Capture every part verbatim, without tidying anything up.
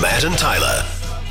Matt and Tyler.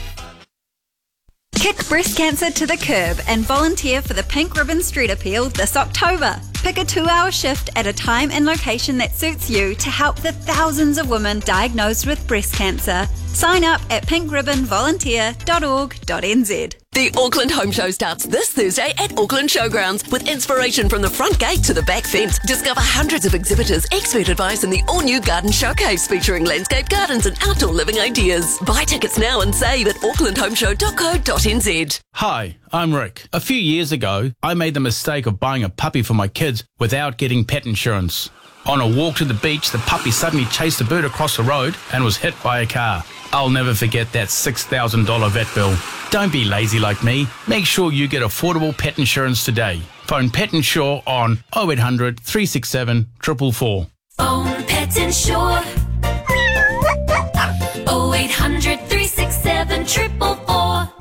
Kick breast cancer to the curb and volunteer for the Pink Ribbon Street Appeal this October. Pick a two-hour shift at a time and location that suits you to help the thousands of women diagnosed with breast cancer. Sign up at pink ribbon volunteer dot org dot n z. The Auckland Home Show starts this Thursday at Auckland Showgrounds with inspiration from the front gate to the back fence. Discover hundreds of exhibitors, expert advice and the all-new garden showcase featuring landscape gardens and outdoor living ideas. Buy tickets now and save at auckland home show dot co dot n z. Hi, I'm Rick. A few years ago, I made the mistake of buying a puppy for my kids without getting pet insurance. On a walk to the beach, the puppy suddenly chased a bird across the road and was hit by a car. I'll never forget that six thousand dollars vet bill. Don't be lazy like me. Make sure you get affordable pet insurance today. Phone Pet Insure on oh eight hundred, three six seven, four four four. Phone Pet Insure oh eight hundred, three six seven, four four four.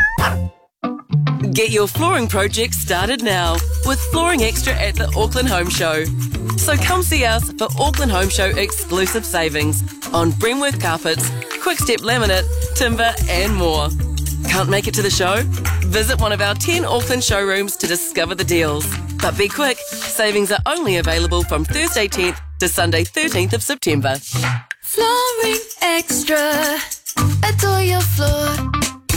Get your flooring project started now with Flooring Extra at the Auckland Home Show. So come see us for Auckland Home Show exclusive savings on Bremworth carpets, Quickstep laminate, timber and more. Can't make it to the show? Visit one of our ten Auckland showrooms to discover the deals. But be quick, savings are only available from Thursday tenth to Sunday thirteenth of September. Flooring Extra. Adore your floor.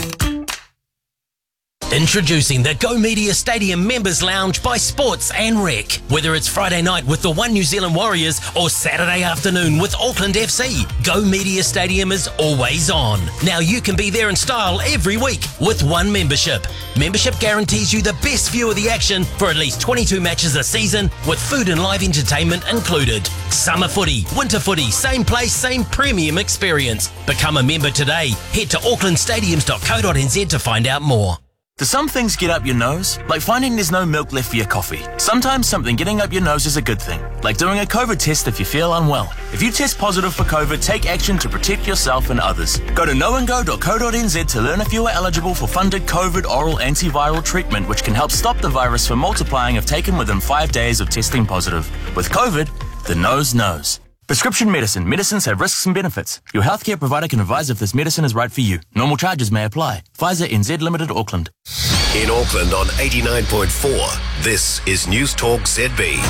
Introducing the Go Media Stadium Members Lounge by Sports and Rec. Whether it's Friday night with the One New Zealand Warriors or Saturday afternoon with Auckland F C, Go Media Stadium is always on. Now you can be there in style every week with one membership. Membership guarantees you the best view of the action for at least twenty-two matches a season with food and live entertainment included. Summer footy, winter footy, same place, same premium experience. Become a member today. Head to auckland stadiums dot co dot n z to find out more. Do some things get up your nose? Like finding there's no milk left for your coffee. Sometimes something getting up your nose is a good thing, like doing a COVID test if you feel unwell. If you test positive for COVID, take action to protect yourself and others. Go to no and go dot co dot n z to learn if you are eligible for funded COVID oral antiviral treatment, which can help stop the virus from multiplying if taken within five days of testing positive. With COVID, the nose knows. Prescription medicine. Medicines have risks and benefits. Your healthcare provider can advise if this medicine is right for you. Normal charges may apply. Pfizer N Z Limited, Auckland. In Auckland on eighty-nine point four, this is News Talk Z B.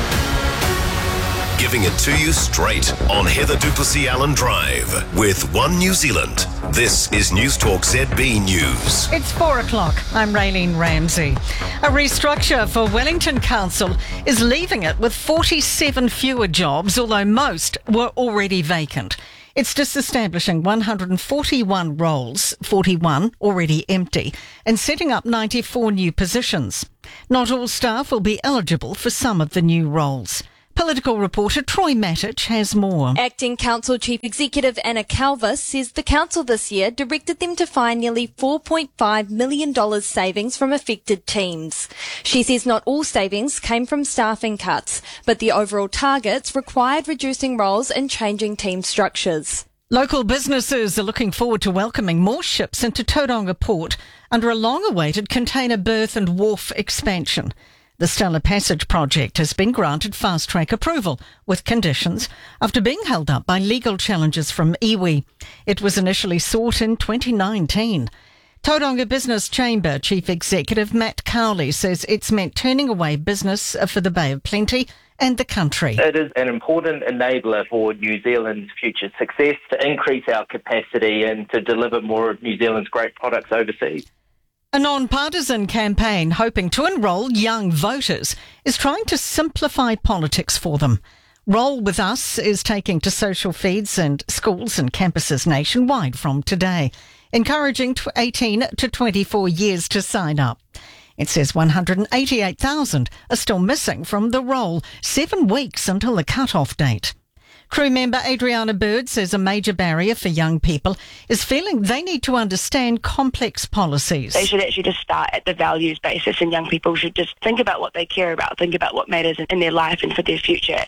Giving it to you straight on Heather Duplessis Allen Drive with One New Zealand. This is News Talk Z B News. It's four o'clock. I'm Raylene Ramsey. A restructure for Wellington Council is leaving it with forty-seven fewer jobs, although most were already vacant. It's disestablishing one hundred forty-one roles, forty-one already empty, and setting up ninety-four new positions. Not all staff will be eligible for some of the new roles. Political reporter Troy Matic has more. Acting Council Chief Executive Anna Calver says the Council this year directed them to find nearly four point five million dollars savings from affected teams. She says not all savings came from staffing cuts, but the overall targets required reducing roles and changing team structures. Local businesses are looking forward to welcoming more ships into Tauranga Port under a long-awaited container berth and wharf expansion. The Stellar Passage project has been granted fast-track approval with conditions after being held up by legal challenges from iwi. It was initially sought in twenty nineteen. Tauranga Business Chamber Chief Executive Matt Cowley says it's meant turning away business for the Bay of Plenty and the country. It is an important enabler for New Zealand's future success to increase our capacity and to deliver more of New Zealand's great products overseas. A non-partisan campaign hoping to enrol young voters is trying to simplify politics for them. Roll With Us is taking to social feeds and schools and campuses nationwide from today, encouraging eighteen to twenty-four years to sign up. It says one hundred eighty-eight thousand are still missing from the roll, seven weeks until the cut-off date. Crew member Adriana Bird says a major barrier for young people is feeling they need to understand complex policies. They should actually just start at the values basis, and young people should just think about what they care about, think about what matters in their life and for their future.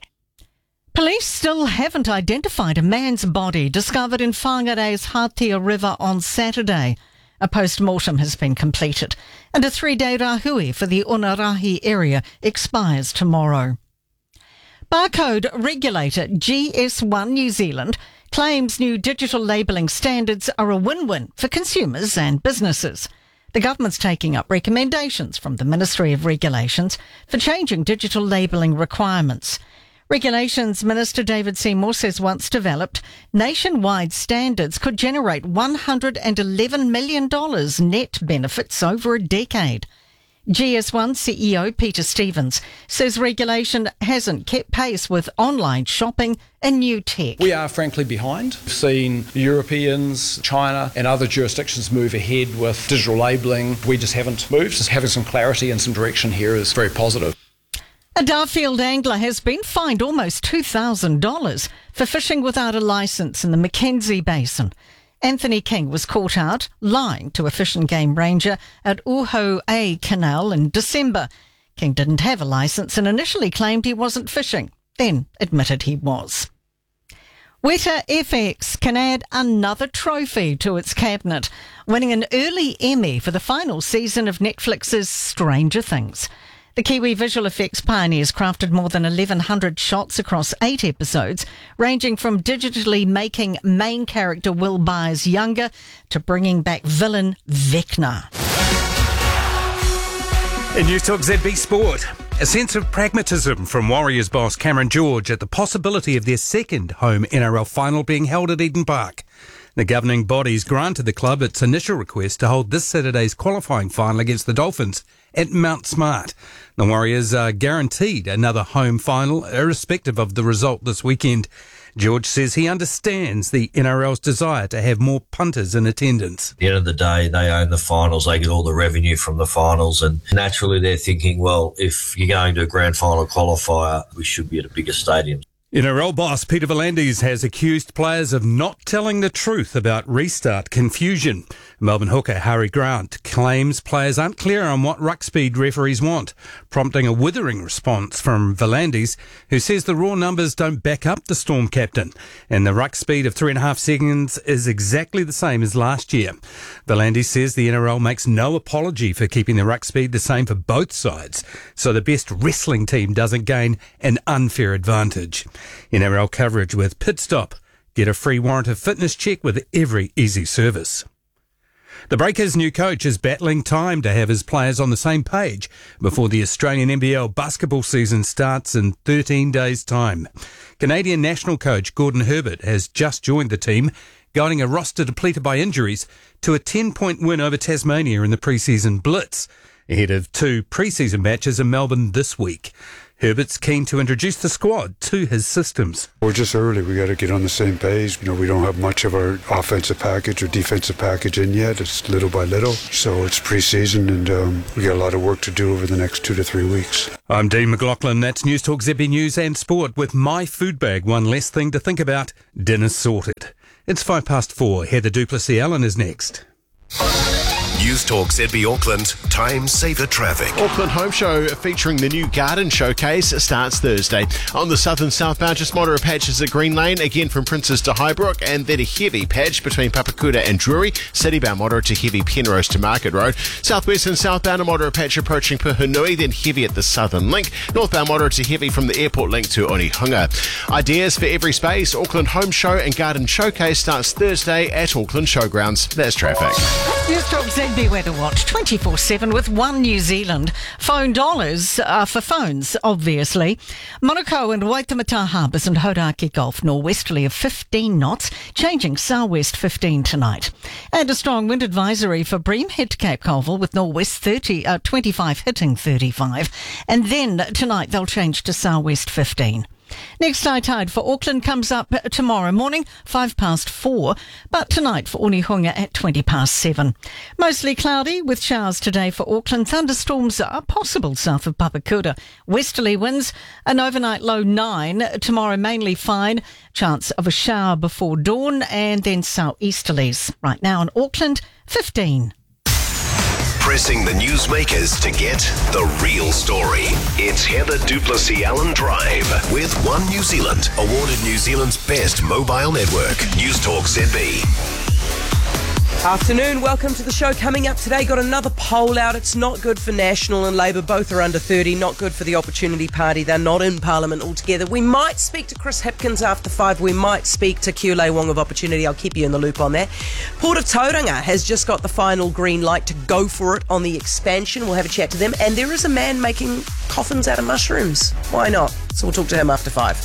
Police still haven't identified a man's body discovered in Whangarei's Hatia River on Saturday. A post-mortem has been completed, and a three-day rahui for the Onarahi area expires tomorrow. Barcode regulator G S one New Zealand claims new digital labelling standards are a win-win for consumers and businesses. The government's taking up recommendations from the Ministry of Regulations for changing digital labelling requirements. Regulations Minister David Seymour says once developed, nationwide standards could generate one hundred eleven million dollars net benefits over a decade. G S one C E O Peter Stevens says regulation hasn't kept pace with online shopping and new tech. We are frankly behind. We've seen Europeans, China and other jurisdictions move ahead with digital labelling. We just haven't moved. Just having some clarity and some direction here is very positive. A Darfield angler has been fined almost two thousand dollars for fishing without a licence in the Mackenzie Basin. Anthony King was caught out lying to a fish and game ranger at Uho A Canal in December. King didn't have a licence and initially claimed he wasn't fishing, then admitted he was. Weta F X can add another trophy to its cabinet, winning an early Emmy for the final season of Netflix's Stranger Things. The Kiwi visual effects pioneers crafted more than eleven hundred shots across eight episodes, ranging from digitally making main character Will Byers younger to bringing back villain Vecna. In News Talk Z B Sport, a sense of pragmatism from Warriors boss Cameron George at the possibility of their second home N R L final being held at Eden Park. The governing bodies granted the club its initial request to hold this Saturday's qualifying final against the Dolphins at Mount Smart. The Warriors are guaranteed another home final, irrespective of the result this weekend. George says he understands the N R L's desire to have more punters in attendance. At the end of the day, they own the finals. They get all the revenue from the finals. And naturally, they're thinking, well, if you're going to a grand final qualifier, we should be at a bigger stadium. N R L boss Peter V'landys has accused players of not telling the truth about restart confusion. Melbourne hooker Harry Grant claims players aren't clear on what ruck speed referees want, prompting a withering response from V'landys, who says the raw numbers don't back up the Storm captain, and the ruck speed of three and a half seconds is exactly the same as last year. V'landys says the N R L makes no apology for keeping the ruck speed the same for both sides, so the best wrestling team doesn't gain an unfair advantage. N R L coverage with Pit Stop. Get a free warrant of fitness check with every easy service. The Breakers' new coach is battling time to have his players on the same page before the Australian N B L basketball season starts in thirteen days' time. Canadian national coach Gordon Herbert has just joined the team, guiding a roster depleted by injuries to a ten-point win over Tasmania in the pre-season Blitz, ahead of two pre-season matches in Melbourne this week. Herbert's keen to introduce the squad to his systems. We're just early. We got to get on the same page. You know, we don't have much of our offensive package or defensive package in yet. It's little by little. So it's pre-season and um, we got a lot of work to do over the next two to three weeks. I'm Dean McLaughlin. That's News Talk Z B News and Sport with My Food Bag. One less thing to think about. Dinner's sorted. It's five past four. Heather Duplessis-Allen is next. News Talk Z B Auckland, time saver traffic. Auckland Home Show featuring the new garden showcase starts Thursday. On the southern southbound, just moderate patches at Green Lane, again from Princes to Highbrook, and then a heavy patch between Papakura and Drury. Citybound moderate to heavy Penrose to Market Road. Southwest and southbound, a moderate patch approaching Puhunui, then heavy at the southern link. Northbound moderate to heavy from the airport link to Onehunga. Ideas for every space. Auckland Home Show and Garden Showcase starts Thursday at Auckland Showgrounds. That's traffic. News Talk Z B Weather Watch twenty-four seven with One New Zealand. Phone dollars uh, for phones, obviously. Manukau and Waitemata Harbours and Hauraki Gulf norwesterly of fifteen knots, changing southwest fifteen tonight. And a strong wind advisory for Bream Head to Cape Colville with northwest thirty, uh, twenty-five hitting thirty-five. And then tonight they'll change to southwest fifteen. Next high tide for Auckland comes up tomorrow morning, five past four, but tonight for Onehunga at twenty past seven. Mostly cloudy with showers today for Auckland. Thunderstorms are possible south of Papakura. Westerly winds, an overnight low nine. Tomorrow mainly fine, chance of a shower before dawn, and then southeasterlies. Right now in Auckland, fifteen. Pressing the newsmakers to get the real story. It's Heather Duplessis-Allen Drive with One New Zealand, awarded New Zealand's best mobile network. News Talk Z B. Afternoon, welcome to the show. Coming up today, got another poll out. It's not good for National and Labour. Both are under thirty. Not good for the Opportunity Party. They're not in Parliament altogether. We might speak to Chris Hipkins after five. We might speak to Kiulei Wong of Opportunity. I'll keep you in the loop on that. Port of Tauranga has just got the final green light to go for it on the expansion. We'll have a chat to them. And there is a man making coffins out of mushrooms. Why not? So we'll talk to him after five.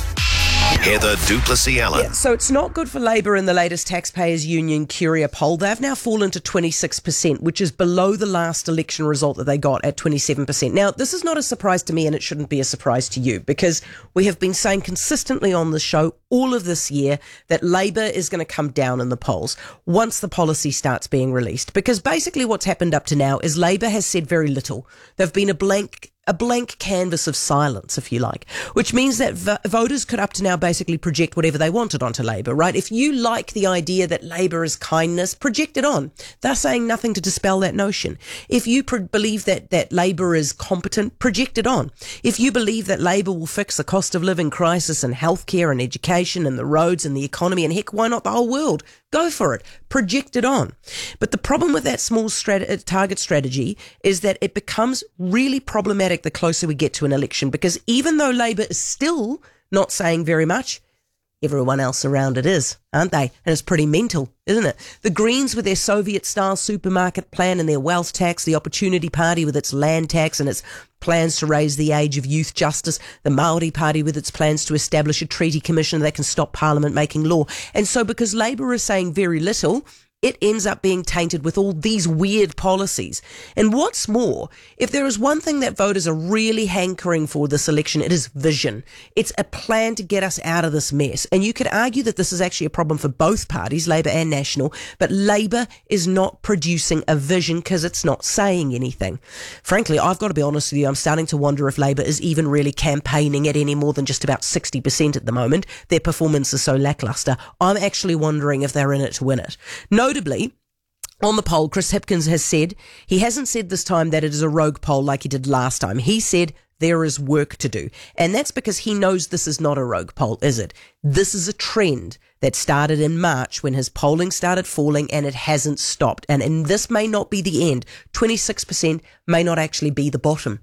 Heather Duplessis Allen. Yeah, so it's not good for Labour in the latest Taxpayers Union Curia poll. They've now fallen to twenty-six percent, which is below the last election result that they got at twenty-seven percent. Now, this is not a surprise to me, and it shouldn't be a surprise to you, because we have been saying consistently on the show all of this year that Labour is going to come down in the polls once the policy starts being released. Because basically what's happened up to now is Labour has said very little. They've been a blank a blank canvas of silence, if you like, which means that v- voters could up to now basically project whatever they wanted onto Labour, right? If you like the idea that Labour is kindness, project it on. They're saying nothing to dispel that notion. If you pro- believe that, that Labour is competent, project it on. If you believe that Labour will fix the cost of living crisis and healthcare and education and the roads and the economy, and heck, why not the whole world? Go for it. Project it on. But the problem with that small strat- target strategy is that it becomes really problematic the closer we get to an election, because even though Labour is still not saying very much, everyone else around it is, aren't they? And it's pretty mental, isn't it? The Greens with their Soviet-style supermarket plan and their wealth tax, the Opportunity Party with its land tax and its plans to raise the age of youth justice, the Māori Party with its plans to establish a treaty commission that can stop Parliament making law. And so because Labour is saying very little, it ends up being tainted with all these weird policies. And what's more, if there is one thing that voters are really hankering for this election, it is vision. It's a plan to get us out of this mess. And you could argue that this is actually a problem for both parties, Labour and National, but Labour is not producing a vision because it's not saying anything. Frankly, I've got to be honest with you, I'm starting to wonder if Labour is even really campaigning at any more than just about sixty percent at the moment. Their performance is so lackluster. I'm actually wondering if they're in it to win it. No. Notably, on the poll, Chris Hipkins has said, he hasn't said this time that it is a rogue poll like he did last time. He said there is work to do. And that's because he knows this is not a rogue poll, is it? This is a trend that started in March when his polling started falling, and it hasn't stopped. And, and this may not be the end. twenty-six percent may not actually be the bottom.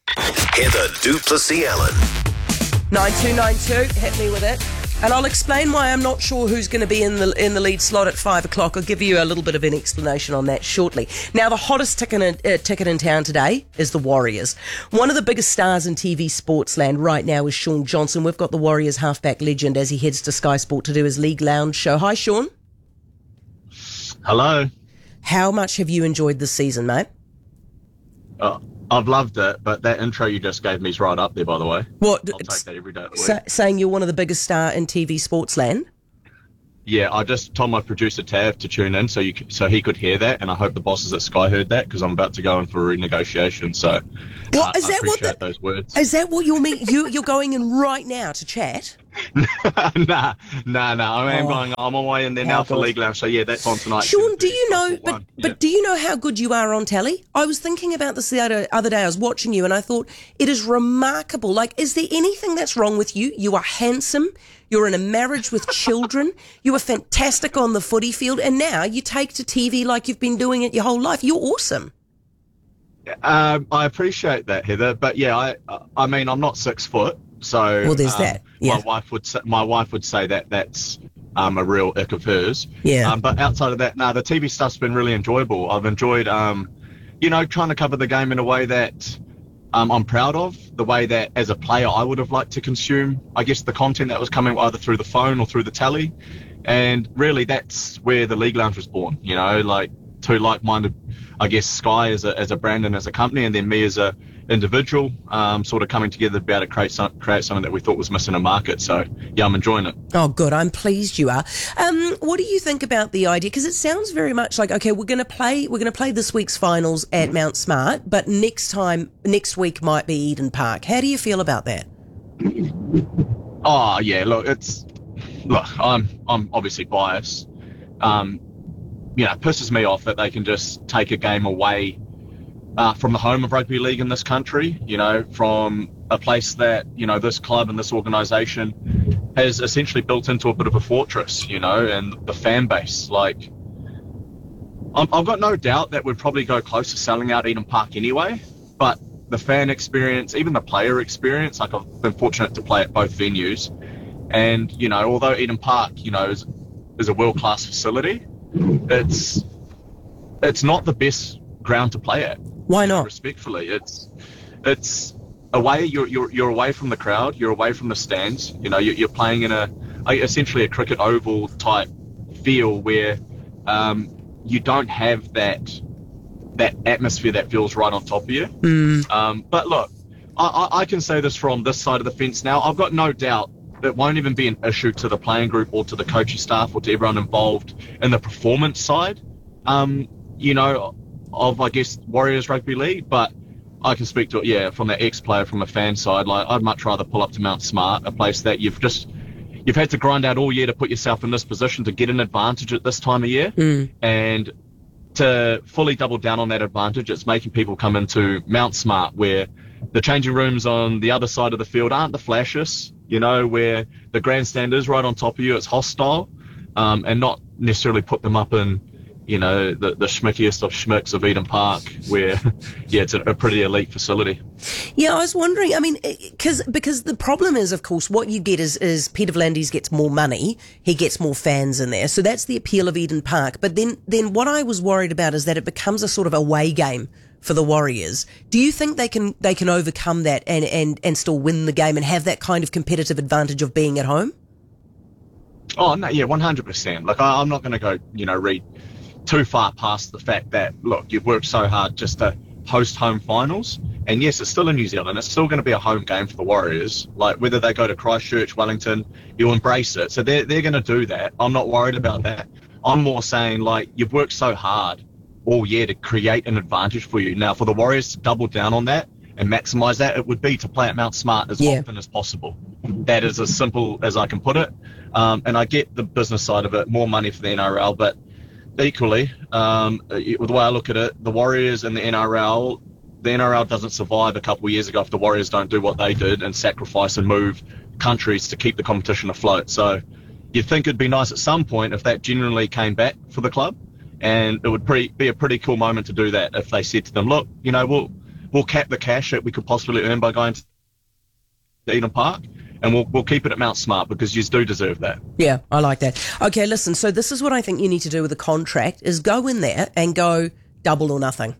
Heather Duplessis Allen. nine two nine two, hit me with it. And I'll explain why I'm not sure who's going to be in the in the lead slot at five o'clock. I'll give you a little bit of an explanation on that shortly. Now, the hottest ticket in, uh, ticket in town today is the Warriors. One of the biggest stars in T V sports land right now is Sean Johnson. We've got the Warriors halfback legend as he heads to Sky Sport to do his League Lounge show. Hi, Sean. Hello. How much have you enjoyed this season, mate? Uh, I've loved it, but that intro you just gave me is right up there, by the way. What? I'll take that every day of the week. Sa- saying you're one of the biggest star in T V sports land? Yeah, I just told my producer Tav to tune in so you c- so he could hear that, and I hope the bosses at Sky heard that, because I'm about to go in for a renegotiation. So, what uh, is I that? What appreciate the, those words. Is that what you mean? You you're going in right now to chat? nah, nah, nah. I am Oh. going. I'm on my way in there How now for good. League Lounge. So yeah, that's on tonight. Sean, do you know? But one. but do you know how good you are on telly? I was thinking about this the other other day. I was watching you, and I thought it is remarkable. Like, is there anything that's wrong with you? You are handsome. You're in a marriage with children. You are fantastic on the footy field, and now you take to T V like you've been doing it your whole life. You're awesome. Um, I appreciate that, Heather. But yeah, I I mean, I'm not six foot, so Well, there's um, that. Yeah. My wife would say, my wife would say that that's um, a real ick of hers. Yeah. Um, but outside of that, no, the T V stuff's been really enjoyable. I've enjoyed, um, you know, trying to cover the game in a way that um, I'm proud of. The way that, as a player, I would have liked to consume, I guess, the content that was coming either through the phone or through the telly. And really, that's where the League Lounge was born. You know, like two like-minded, I guess, Sky as a as a brand and as a company, and then me as a individual, um, sort of coming together to be able to create some, create something that we thought was missing in the market. So yeah, I'm enjoying it. Oh, good. I'm pleased you are. Um, what do you think about the idea? Because it sounds very much like, okay, we're going to play, we're going to play this week's finals at Mount Smart, but next time, next week might be Eden Park. How do you feel about that? Oh yeah, look, it's look, I'm I'm obviously biased. Um, you know, it pisses me off that they can just take a game away uh, from the home of rugby league in this country. You know, from a place that, you know, this club and this organisation has essentially built into a bit of a fortress. You know, and the fan base, like, I'm, I've got no doubt that we'd probably go close to selling out Eden Park anyway, but the fan experience, even the player experience, like I've been fortunate to play at both venues, and, you know, although Eden Park, you know, is, is a world-class facility, it's it's not the best ground to play at. Why not? Respectfully, it's it's away. You're you're you're away from the crowd. You're away from the stands. You know, you're, you're playing in a, a essentially a cricket oval type feel where um, you don't have that that atmosphere that feels right on top of you. Mm. Um, but look, I, I, I can say this from this side of the fence now. I've got no doubt it won't even be an issue to the playing group or to the coaching staff or to everyone involved in the performance side, um, you know, of, I guess, Warriors Rugby League. But I can speak to it, yeah, from the ex-player, from a fan side. Like, I'd much rather pull up to Mount Smart, a place that you've just, you've had to grind out all year to put yourself in this position to get an advantage at this time of year. Mm. And to fully double down on that advantage, it's making people come into Mount Smart, where the changing rooms on the other side of the field aren't the flashiest, you know, where the grandstand is right on top of you. It's hostile, um, and not necessarily put them up in, you know, the, the schmickiest of schmicks of Eden Park, where, yeah, it's a, a pretty elite facility. Yeah, I was wondering, I mean, cause, because the problem is, of course, what you get is, is Peter V'landys gets more money, he gets more fans in there, so that's the appeal of Eden Park. But then, then what I was worried about is that it becomes a sort of away game for the Warriors. Do you think they can they can overcome that and, and, and still win the game and have that kind of competitive advantage of being at home? Oh, no, yeah, one hundred percent. Like, I, I'm not going to go, you know, read too far past the fact that, look, you've worked so hard just to host home finals. And yes, it's still in New Zealand. It's still going to be a home game for the Warriors. Like, whether they go to Christchurch, Wellington, you'll embrace it. So they're, they're going to do that. I'm not worried about that. I'm more saying, like, you've worked so hard all year to create an advantage for you. Now, for the Warriors to double down on that and maximise that, it would be to play at Mount Smart as yeah. often as possible. That is as simple as I can put it. Um, and I get the business side of it, more money for the N R L, but equally, um, the way I look at it, the Warriors and the N R L, the N R L doesn't survive a couple of years ago if the Warriors don't do what they did and sacrifice and move countries to keep the competition afloat. So you'd think it'd be nice at some point if that genuinely came back for the club. And it would pretty, be a pretty cool moment to do that if they said to them, look, you know, we'll we'll cap the cash that we could possibly earn by going to Eden Park, and we'll we'll keep it at Mount Smart because you do deserve that. Yeah, I like that. Okay, listen, so this is what I think you need to do with the contract, is go in there and go double or nothing.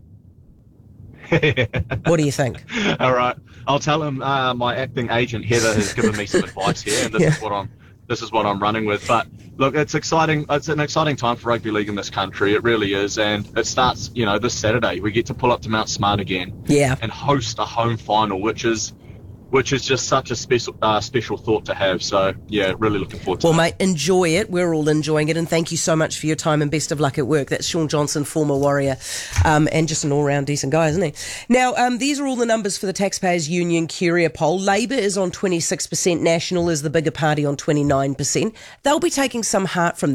What do you think? All right. I'll tell him uh, my acting agent, Heather, has given me some advice here, and this yeah. is what I'm This is what I'm running with. But look, it's exciting. It's an exciting time for rugby league in this country. It really is. And it starts, you know, this Saturday. We get to pull up to Mount Smart again. Yeah. And host a home final, which is which is just such a special uh, special thought to have. So, yeah, really looking forward to well, it. Well, mate, enjoy it. We're all enjoying it. And thank you so much for your time and best of luck at work. That's Sean Johnson, former Warrior, um, and just an all-round decent guy, isn't he? Now, um, these are all the numbers for the Taxpayers Union Curia poll. Labour is on twenty-six percent. National is the bigger party on twenty-nine percent. They'll be taking some heart from